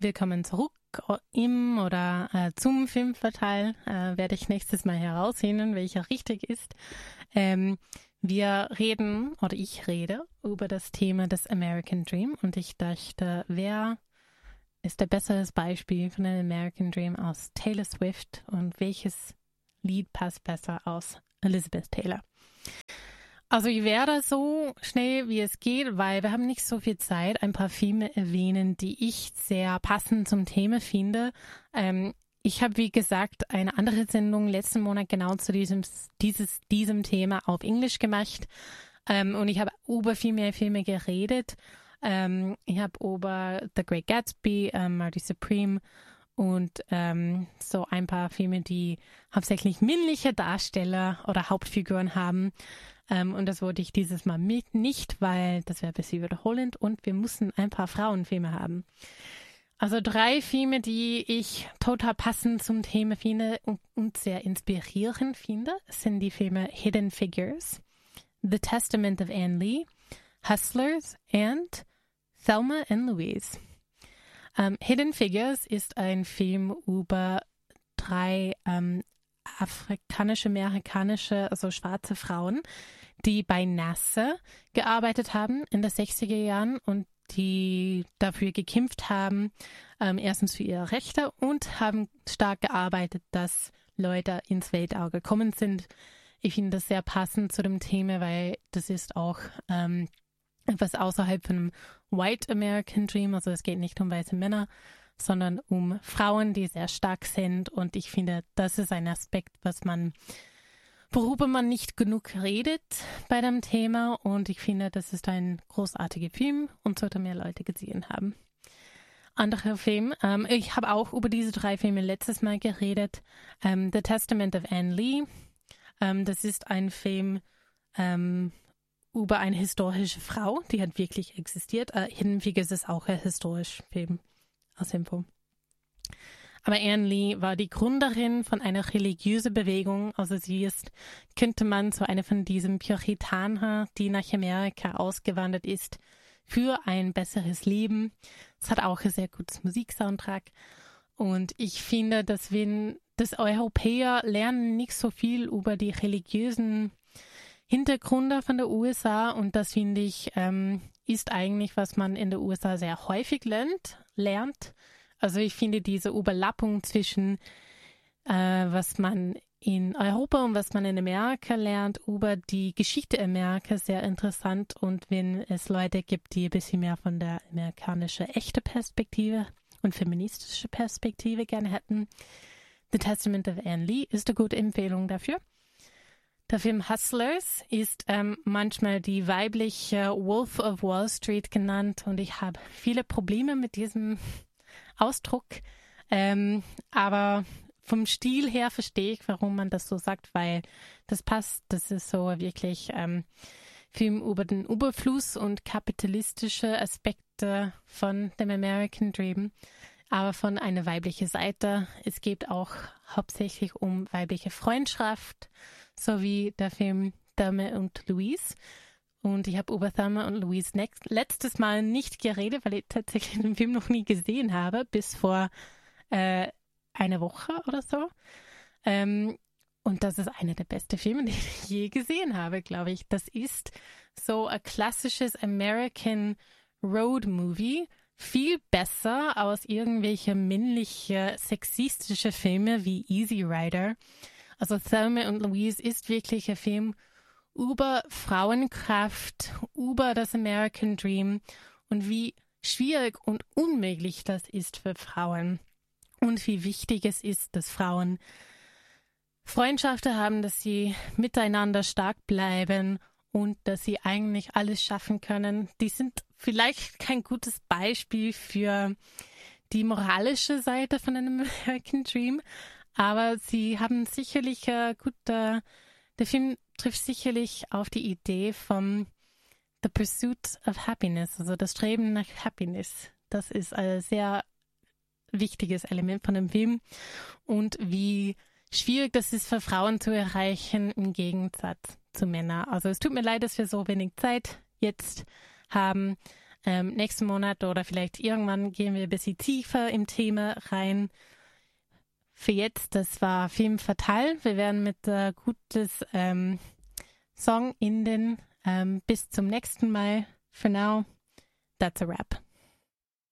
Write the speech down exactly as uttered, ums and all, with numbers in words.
willkommen zurück im oder äh, zum Filmverteil. Äh, werde ich nächstes Mal herausfinden, welcher richtig ist. Ähm, wir reden, oder ich rede, über das Thema des American Dream und ich dachte, wer ist der bessere Beispiel von einem American Dream aus Taylor Swift und welches Lied passt besser aus Elizabeth Taylor? Also ich werde so schnell wie es geht, weil wir haben nicht so viel Zeit, ein paar Filme erwähnen, die ich sehr passend zum Thema finde. Ähm, ich habe, wie gesagt, eine andere Sendung letzten Monat genau zu diesem, dieses, diesem Thema auf Englisch gemacht. Ähm, und ich habe über viel mehr Filme geredet. Ähm, ich habe über The Great Gatsby, ähm, Marty Supreme und ähm, so ein paar Filme, die hauptsächlich männliche Darsteller oder Hauptfiguren haben. Um, und das wollte ich dieses Mal mit nicht, weil das wäre ein bisschen wiederholend und wir mussten ein paar Frauenfilme haben. Also drei Filme, die ich total passend zum Thema finde und, und sehr inspirierend finde, sind die Filme Hidden Figures, The Testament of Anne Lee, Hustlers und Thelma and Louise. Um, Hidden Figures ist ein Film über drei um, afrikanische, amerikanische, also schwarze Frauen, die bei NASA gearbeitet haben in den sechziger Jahren und die dafür gekämpft haben, ähm, erstens für ihre Rechte und haben stark gearbeitet, dass Leute ins Weltall gekommen sind. Ich finde das sehr passend zu dem Thema, weil das ist auch ähm, etwas außerhalb von einem White American Dream, also es geht nicht um weiße Männer, sondern um Frauen, die sehr stark sind. Und ich finde, das ist ein Aspekt, was man, worüber man nicht genug redet bei dem Thema. Und ich finde, das ist ein großartiger Film und sollte mehr Leute gesehen haben. Anderer Film, ähm, ich habe auch über diese drei Filme letztes Mal geredet. Ähm, The Testament of Anne Lee. Ähm, das ist ein Film ähm, über eine historische Frau, die hat wirklich existiert. Äh, Hidden Figures ist auch ein historischer Film. Aus Info. Aber Anne Lee war die Gründerin von einer religiösen Bewegung. Also sie ist, könnte man so eine von diesen Puritanern, die nach Amerika ausgewandert ist, für ein besseres Leben. Es hat auch ein sehr gutes Musiksoundtrack. Und ich finde, dass wir, dass Europäer lernen nicht so viel über die religiösen Hintergründe von der U S A. Und das finde ich, ähm, ist eigentlich, was man in der U S A sehr häufig lernt. lernt. Also ich finde diese Überlappung zwischen, äh, was man in Europa und was man in Amerika lernt, über die Geschichte Amerikas sehr interessant. Und wenn es Leute gibt, die ein bisschen mehr von der amerikanischen echten Perspektive und feministische Perspektive gerne hätten, The Testament of Anne Lee ist eine gute Empfehlung dafür. Der Film Hustlers ist ähm, manchmal die weibliche Wolf of Wall Street genannt und ich habe viele Probleme mit diesem Ausdruck. Ähm, aber vom Stil her verstehe ich, warum man das so sagt, weil das passt. Das ist so wirklich ähm, Film über den Überfluss und kapitalistische Aspekte von dem American Dream, aber von einer weiblichen Seite. Es geht auch hauptsächlich um weibliche Freundschaft, sowie der Film Thelma und Louise. Und ich habe über Thelma und Louise next, letztes Mal nicht geredet, weil ich tatsächlich den Film noch nie gesehen habe, bis vor äh, einer Woche oder so. Ähm, und das ist einer der besten Filme, die ich je gesehen habe, glaube ich. Das ist so ein klassisches American Road Movie. Viel besser als irgendwelche männliche, sexistische Filme wie Easy Rider. Also Thelma und Louise ist wirklich ein Film über Frauenkraft, über das American Dream und wie schwierig und unmöglich das ist für Frauen und wie wichtig es ist, dass Frauen Freundschaften haben, dass sie miteinander stark bleiben und dass sie eigentlich alles schaffen können. Die sind vielleicht kein gutes Beispiel für die moralische Seite von einem American Dream, aber sie haben sicherlich äh, gut, äh, der Film trifft sicherlich auf die Idee vom The Pursuit of Happiness, also das Streben nach Happiness. Das ist ein sehr wichtiges Element von dem Film und wie schwierig das ist für Frauen zu erreichen im Gegensatz zu Männern. Also es tut mir leid, dass wir so wenig Zeit jetzt haben. Ähm, nächsten Monat oder vielleicht irgendwann gehen wir ein bisschen tiefer im Thema rein. Für jetzt, das war Femme Fatale. Wir werden mit äh, gutes ähm, Song in den ähm, bis zum nächsten Mal. For now, that's a wrap.